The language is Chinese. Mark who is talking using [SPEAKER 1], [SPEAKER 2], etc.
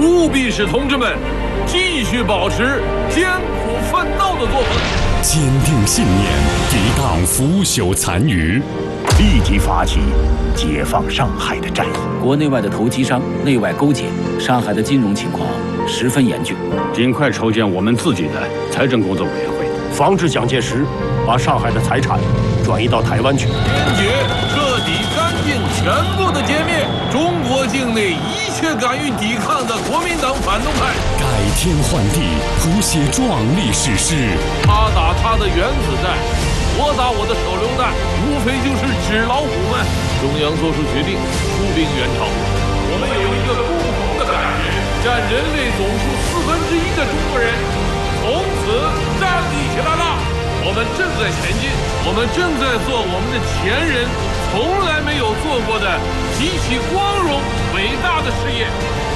[SPEAKER 1] 务必使同志们继续保持艰苦奋斗的作风，
[SPEAKER 2] 坚定信念，抵挡腐朽残余，
[SPEAKER 3] 立即发起解放上海的战役。
[SPEAKER 4] 国内外的投机商内外勾结，上海的金融情况十分严峻。
[SPEAKER 5] 尽快筹建我们自己的财政工作委员会，防止蒋介石把上海的财产转移到台湾去。
[SPEAKER 1] 坚决、彻底、干净、全部的歼灭中国境内一切敢于抵抗的国民党反动派，
[SPEAKER 2] 改天换地，谱写壮丽史诗。
[SPEAKER 1] 他打他的原子弹，我打我的手榴弹，无非就是纸老虎们。中央做出决定，出兵援朝。我们有一个共同的感觉，占人类总数1/4的中国人从此站立起来了。我们正在前进，我们正在做我们的前人从来没有做过的极其光荣伟大的事业。